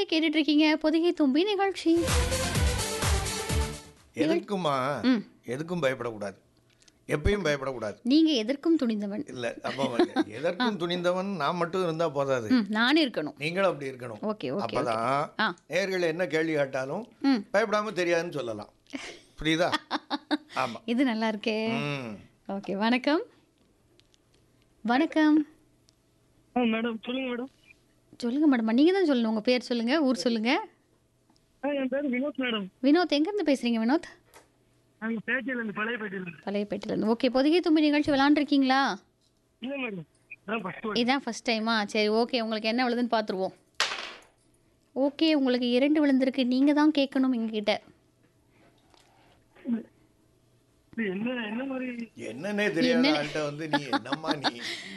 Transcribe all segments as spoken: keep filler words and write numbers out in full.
கேட்டுட்டு இருக்கீங்க பொதிகை தும்பி நிகழ்ச்சி. எதுக்குமா எதுக்கும் பயப்படக்கூடாது, எப்பயும் பயப்படக்கூடாது. நீங்க எதற்கும் துணிந்தவன் இல்ல அப்போ எதற்கும் துணிந்தவன் நான் மட்டும் இருந்தா போதாது, ம், நானும் இருக்கணும். நீங்களும் அப்படி இருக்கணும். Okay okay okay. அப்பதான் ஆ. நேயர்கள் என்ன கேள்வி கேட்டாலும் ம். பயப்படாம தெரியாதுன்னு சொல்லலாம். புரியுதா? ஆமா. இது நல்லா இருக்கே. ம். ஓகே, வணக்கம். வணக்கம். ஆ மேடம் சொல்லுங்க மேடம். சொல்லுங்க மேடம். நீங்க தான் சொல்லணும். உங்க பேர் சொல்லுங்க, ஊர் சொல்லுங்க. ஆ என் பேர் வினோத் மேடம். வினோத், எங்க இருந்து பேசுறீங்க வினோத்? நாங்கள் பேட்டையிலேருந்து பழையப்பேட்டையிலேருந்து. பழையப்பேட்டில இருந்து. ஓகே, பொதிகை தும்பி நிகழ்ச்சி விளையாண்டுருக்கீங்களா? இல்லை மேடம், அதான் ஃபஸ்ட்டு. இதான் ஃபர்ஸ்ட் டைமா? சரி ஓகே, உங்களுக்கு என்ன விழுதுன்னு பார்த்துருவோம். ஓகே, உங்களுக்கு இரண்டு விழுந்திருக்கு. நீங்கள் தான் கேட்கணும் எங்ககிட்ட. இது என்ன என்ன மாதிரி என்னன்னே தெரியாத ஆள்கிட்ட வந்து நீ என்னம்மா நீ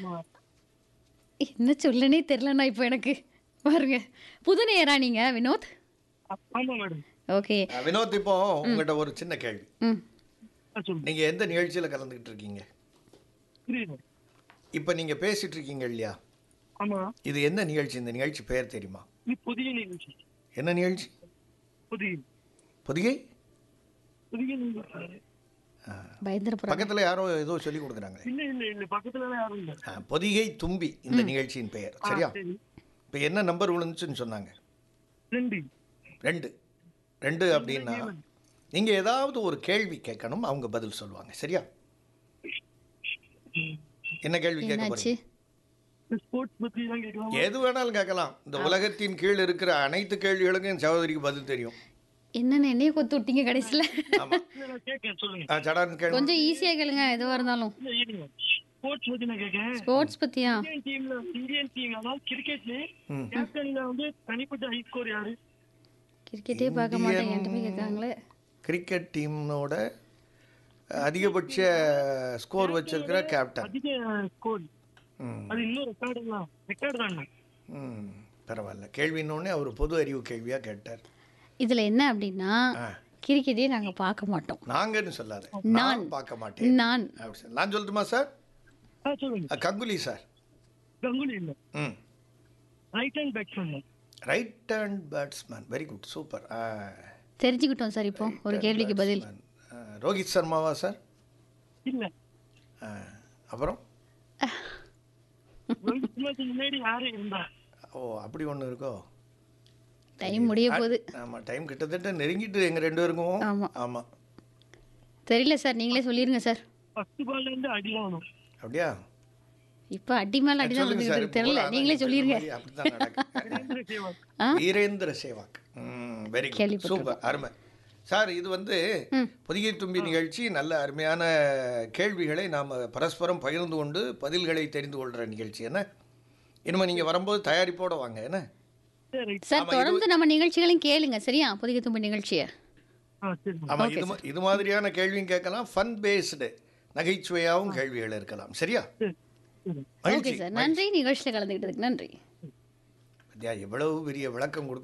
என்ன சொல்லனே தெரிலண்ணா இப்போ எனக்கு. பாருங்க, புது நேரா நீங்க வினோத்? ஆமாம் மேடம். ஓகே. அஹ், வினோத், இப்போ உங்கள்கிட்ட ஒரு சின்ன கேள்வி. ம் ஆ சொல்லுங்க. நீங்க எந்த நிகழ்ச்சியில கலந்துக்கிட்டு இருக்கீங்க? புரியுது. இப்போ நீங்க பேசிட்டு இருக்கீங்க இல்லையா, ஆமாம். இது என்ன நிகழ்ச்சி? இந்த நிகழ்ச்சி பெயர் தெரியுமா? இது புதிய நிகழ்ச்சி. என்ன நிகழ்ச்சி? புதிய பொதிகை? புதிய நிகழ்ச்சி. பயந்துரப்புறம். பக்கத்துல யாரோ ஏதோ சொல்லி கொடுக்குறாங்க. இல்லை இல்லை இல்லை, பக்கத்துலலாம் யாரும் இல்லை. அஹ், பொதிகை தும்பி இந்த நிகழ்ச்சியின் பெயர். ஆ சரியா? சரி. இப்போ என்ன நம்பர் விழுந்துச்சுன்னு சொன்னாங்க? ரெண்டு. ரெண்டு. ரெண்டு அப்படின்னா நீங்க ஏதாவது ஒரு கேள்வி கேட்கணும், அவங்க பதில் சொல்லுவாங்க. சரியா? என்ன கேள்வி கேட்க என்னாச்சு? போறீங்க? ஸ்போர்ட்ஸ் பற்றி தான் கேட்கலாம். எது வேணாலும் கேட்கலாம். இந்த உலகத்தின் கீழ் இருக்கிற அனைத்து கேள்விகளுக்கும் என் சகோதரிக்கு பதில் தெரியும். என்னென்ன என்னைய கொத்து விட்டீங்க கடைசியில்? ஆமா. இல்லை நான் கேட்கேன், சொல்லுங்க. ஆ, சடார்னு கேள்வி. கொஞ்சம் ஈஸியாக கேளுங்க எதுவாக இருந்தாலும். இல்லை இருங்க, ஸ்போர்ட்ஸ் பற்றி நான் கேட்கேன். ஸ்போர்ட்ஸ் பற்றியா? இந்தியன் டீம்ல இந்தியன் டீம் அதாவது கிரிக்கெட்ல ம். கேப்டன்ல வந்து தனிப்பட்ட ஹை ஸ்கோர் யாரு? கிரிக்கெட்டே பார்க்க மாட்டேன், என்கிட்ட போய் கேட்காங்களே. கிரிக்கெட் டீமோட அதிகபட்ச ஸ்கோர் வச்சிருக்கிற கேப்டன். அதிக ஸ்கோர். ம். அது இன்னும் ரெக்கார்டு தான், ரெக்கார்டு தான். ம். பரவாயில்ல. கேள்வின்னொடனே அவர் பொது அறிவு கேள்வியா கேட்டார். இதில் என்ன அப்படின்னா, ஆ. கிரிக்கெட்டே நாங்கள் பார்க்க மாட்டோம். நாங்கன்னு சொல்லாத, நான். நான் பார்க்க மாட்டேன். நான் அப்படி சொல்லு. நான் சொல்லட்டுமா சார்? ஆ சொல்லுங்க. அஹ், கங்குலி சார். கங்குலி இல்ல, ம். Right hand batsman. Right hand batsman. Very good, super. தெரிஞ்சுக்கிட்டோம் சார். இப்போ ஒரு கேள்விக்கு பதில். ரோஹித் சர்மாவா சார்? இல்ல, ஆ, அப்புறம் ரோஹித் சர்மாக்கு முன்னாடி யாரு இருந்தா? ஓ அப்படி ஒன்று இருக்கோ? டைம் முடிய போகுது. ஆமாம், டைம் கிட்டத்தட்ட நெருங்கிட்டு எங்கள் ரெண்டு பேருக்கும். ஆமாம். ஆமாம். தெரியல சார், நீங்களே சொல்லிடுங்க சார். ஃபர்ஸ்ட் பால்ல இருந்து அடிவானும். அப்படியா? இப்போ அடி மேலே அடி தான் சொல்லுங்க சார். வந்துருக்கு. தெரியல, நீங்களே சொல்லிடுங்க. அப்படிதான் நடக்கும். சேவாக். வீரேந்திர சேவாக். வெரி குட், கேள்விப்பட்டிருக்கோம். சூப்பர், அருமை சார். இது வந்து பொதிகை தும்பி நிகழ்ச்சி. நல்ல அருமையான கேள்விகளை நாம் பரஸ்பரம் பகிர்ந்து கொண்டு பதில்களை தெரிந்து கொள்கிற நிகழ்ச்சி. என்ன இனிமேல் நீங்கள் வரும்போது தயாரிப்போட வாங்க. என்ன சரி. சார், தொடர்ந்து நம்ம நிகழ்ச்சிகளையும் கேளுங்க. சரியா? பொதிகை தும்பி நிகழ்ச்சியை. ஆ சரி. ஆமாம், இது மா- இது மாதிரியான கேள்வியும் கேட்கலாம். ஃபன் பேஸ்டு நகைச்சுவையாகவும் கேள்விகள் இருக்கலாம். சரியா? சரி. சரி. ஓகே சார், நன்றி. நிகழ்ச்சியில் கலந்துக்கிட்டதுக்கு நன்றி. எவ்வளவு பெரிய விளக்கம் கொடுக்க